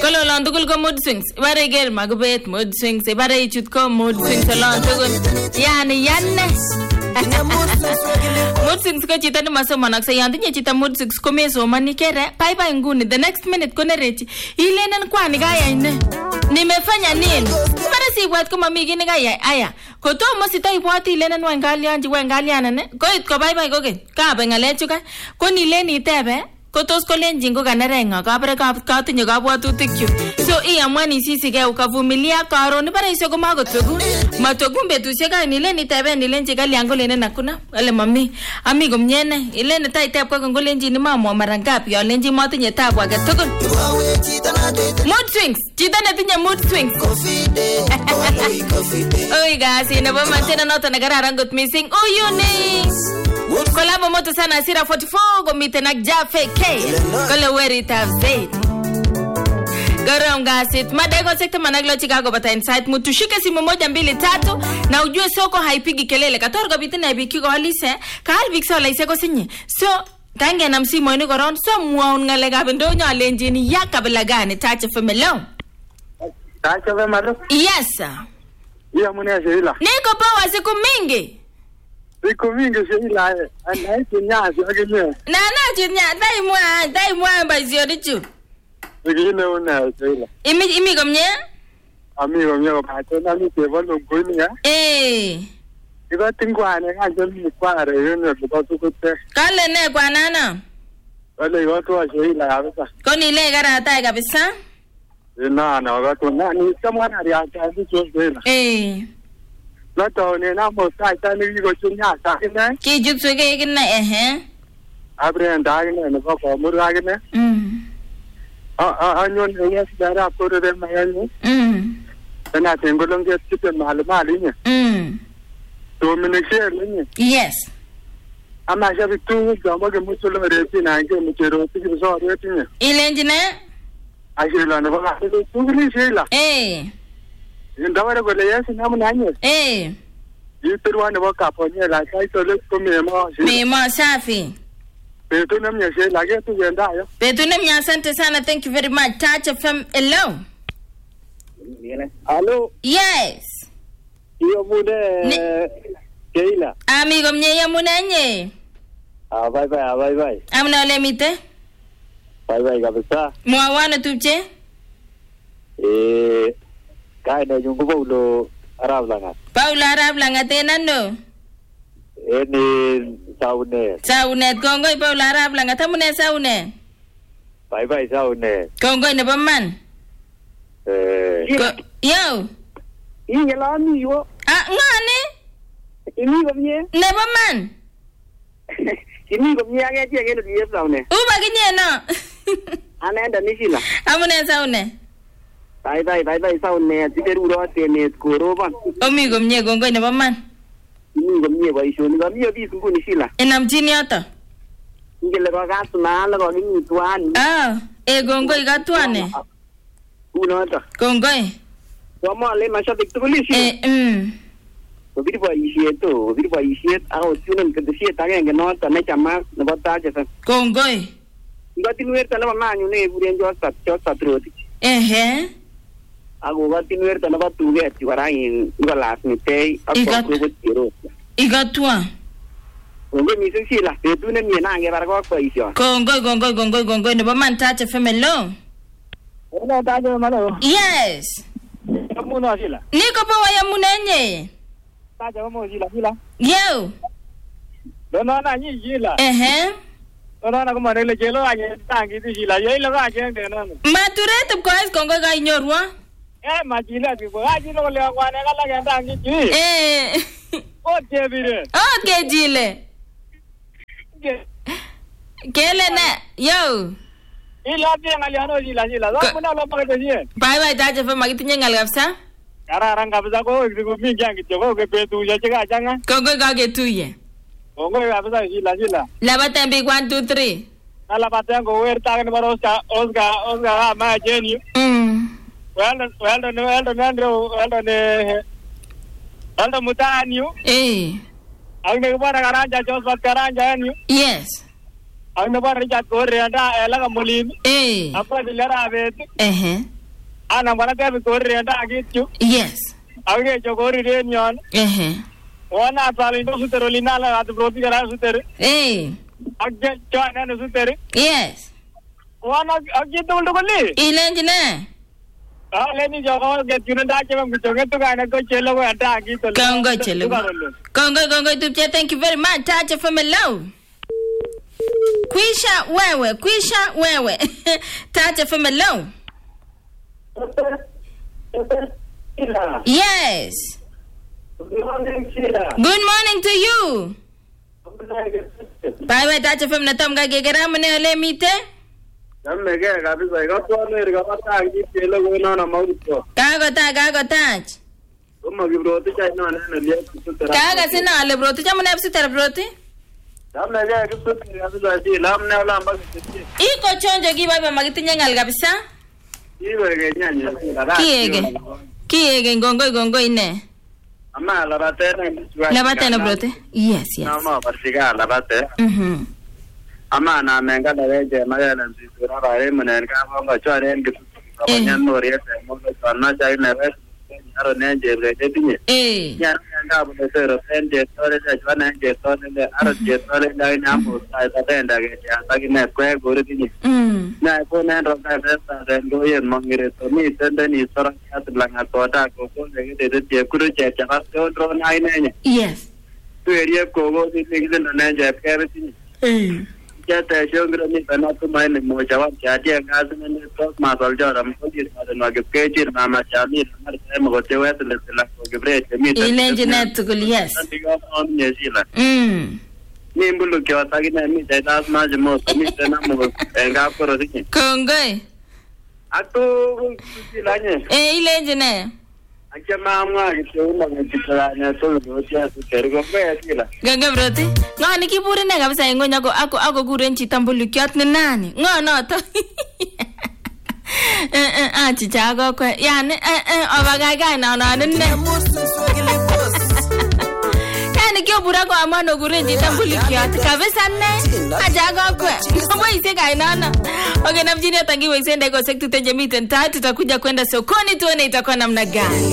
Kolo olon tugul ko mood swings. Ibare iker makubet mood swings. Ibare ichut ko mood swings olon tugul. Yani yanne. Mood swings ko chito nemasomonokse. Yon tinye chito mood swings ko mesomoni kere. Bye nguni. The next minute ko nerechi. Ilenen kwani kayai ne. Nimefanya nini? Ibare sibwat ko mami kii nekayai. Aya. Kotomo sitaibwati ilenen wangalianji wangalianane. Koit ko bye koke. Kabe ngalechu ka. Ko nilen itebe. Kotos kolenjin ko kanerenga kapre katinye kabwatutik chu. So iamwani sisike ukavumilia karon ibare isyo ko makotogu. Matogu betusiek kai nilen itebe nilenji kalyan kolenen hakuna. Ale mami ami komyene. Ilene tai tep ko ngolenji ni mama mara ngapi alenji matinye tabu age tugul. Mood swings. Chito netinye mood swings. Oi gasi nebo mantena noto nekararan kot missing. Uyuni. Kolabo moto sana Asira 44 gomite na Jaffe K. Kole weri tafzeit. Gara ungasit. Madego sekta managlo Chicago bata insight. Mutushike simu 1 2 3 na ujue soko haipigi kelele. Katorgo bitina ibiki ko halise. Kahal biksa wala iseko sinye. So tange na msimu inu koron. So muaun ngalega bindonyo alenjini ya kabila gani. Tache femelo. Tache femelo? Yes sir. Iya mune Sheila. Niko power siku mingi. Siku mingi Sheila. Anaiti nyazi agile. Na chinya dai mwa bazio chu. Igine una Sheila. Imi komye? Ami komye ko patena mi tebolo ngoni ya. Iba tingwane kanjo mi kware yone ko tukute. Kale ne kwa nana? Kale watu Sheila kabisa. Koni ile karata kabisa? Na watu nani kama na ya kazi Sheila. Lato ne na mo sai tani ko chunya ta ne. Ki jutsu ke kina Abre ndage ne ko ko murage ne. Anyon ne sara ko de mayani. Tana tengo longe tipe mali ne. Dominic ne. Yes. Ama jabi tu gamo ke mutulo reti na ke mutero tikiro so reti ne. Ilenji ne? Ashila ne ba tu ni Sheila. Ndawara ko le yesi namu nanye. Yitirwa ne boka ponye la kai to le ko memo safi. Betu namnya Sheila ke tu yenda yo. Betu namnya asante sana, thank you very much. Touch FM hello. Hello. Yes. Iyo mude Sheila. Amigo mnye munanye. Bye. Amna ole mite? Bye kabisa. Mwawana tupche? Kai na yung Paulo Arab langat tenano. Eni Saunet kongoy Paulo Arab langat amune saune. Bye saune. Kongoy ne baman. Yo. Ingelani yo. Ngane? Ini komye. Ne baman. Ini komye age tienge ni saune. Uba kinye no. Anaenda ni Sheila. Amune saune. Bye saune tiberu ro tenet koroban. Omi komye kongoy ne baman. Ini komye boisioni komye bis nguni Sheila. Enamchini yoto. Ngele ko kasuna la ko ni tuan. Kongoy katwane. Unoto. Kongoy. Wama le mashabik tulishi. Obiri boisiet ako tunen kedesiet agenge noto ne chama nebo taje san. Kongoy. Ngatinwerta nebo manyu ne buren josat roti. Ako ngatinwerta nebo tuget warain ngolas mitei ako ko tiro. Igatwa. Kongoy mising Sheila, betune mie nange barako boisio. Kongoy nebo man taje femelo. Ona taje malo. Yes. Amuno Sheila. Niko pa waya munenye. Taje mo Sheila. Yo. Dona na nyi Sheila. Dona na ko manele jelo anye tangi di Sheila. Yelo ga jeng de na. Maturetu ko es kongoy ga inyorwa. Majila ki bo aji no le akwane kala ga tangi ji. Oke bire. Okay jile. Kele na yo. Ila pia ngaliano Sheila. Muna lo pakete ji. Bye taje fe magitinye ngal kapsa. Kararan kabisa ko mingi angityo ke petu ya chika changa. Kongoy ga getuye. Kongoy kabisa Sheila. Labata mbi 1 2 3. Labata ngo werta ne baro Oscar ma jeni. Weldo mutani. Agne bara garanja Joseph Karanja ni. Yes. Agne bara Richard Gore anda ela ka mulim. Apa dilera abet. Ana bana tabi korre anda agitu. Yes. Age chokori renyon. Wana sali ndo sutero linala atu broti kara sutero. Agge chana no sutero. Yes. Wana agge to uldo kolli. Ilenjine. Leni jogo get yunanda chema mchoge to kana ko chelo ko ata agitu. Kongo chelo. Kongo tupche, thank you very much. Tacha from low. Kwisha wewe. Tacha from low. Yes. Good morning, Sheila. Good morning to you. Bye, Tacha from Natamga Gegaramane ole mite. Namege kabisa ikatwale rikapata akipelo kuona mauto. Kago touch. Kama kibroti cha ina nene leo kusutera. Kaga sina ale broti cha mna kusutera broti. Namege kusutera kabisa si lamne wala mbaki. Iko chonjo giba magitinya ngal kabisa. Iwe kenyanya. Kiege gongo ine. Ama labate na broti. Yes. Ama parsiga labate. Ama na menga leje magala nsura bare menen ka ba chare ngi abanyan noriye mo sana chai neve aro nenje rete tinye yar nga bu sero sende tore ja jwana nje tore aro je tore dai nyambo sai ta tenda ge ya sagi ne kwe gore tinye na ko ne ro ka besta den go yen mangire to ni tende ni sora at langa tota ko ko ge de je kuru je ja ka to ro nai ne yes tu eriye ko go ti ge ne ne je ke tinye Jata shongro ni bana tu maine mo jawab jadi ngas ne to ma dal jaram ko ji na ge keji na ma chami mar se mo te wet le la ko ge bre te mi ilenjinet kul yes ndiga on ne sila ni mbulu ke watagi na mi dai das ma je mo mi te na mo nga ko ro ti kongai atu sila nye ilenjine akema mwa ke una ke tsana to do tia su tergo ko ya sila ganga broti ngani kiburi ne kabisa ngonya ko ako kuren chitambulu kyat ni nani ngono to chicha go ko yani obaga na ne yani kibura ko amano kuren chitambulu kyat kabisa ne ajago ko mbo ise na okay namjini atangiwe isende ko sektu tenje miten tatu tutakuja kwenda sokoni tuone itakuwa namna gani.